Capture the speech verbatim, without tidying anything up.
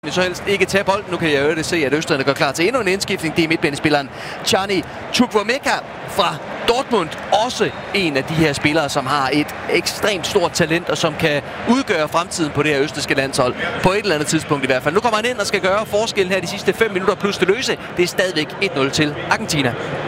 så helst ikke tage bolden. Nu kan jeg jo det se, at Østrigerne går klar til endnu en indskiftning. Det er midtbanespilleren Cani Chukwuemeka fra Dortmund. Også en af de her spillere, som har et ekstremt stort talent, og som kan udgøre fremtiden på det her østrigske landshold. På et eller andet tidspunkt i hvert fald. Nu kommer han ind og skal gøre forskellen her de sidste fem minutter plus det løse. Det er stadigvæk et nul til Argentina.